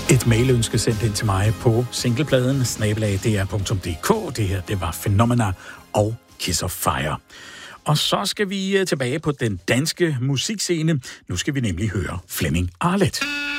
Et mailønske sendt ind til mig på singlepladen @dr.dk. Det her, det var Phenomena og Kiss of Fire. Og så skal vi tilbage på den danske musikscene. Nu skal vi nemlig høre Flemming Arlet.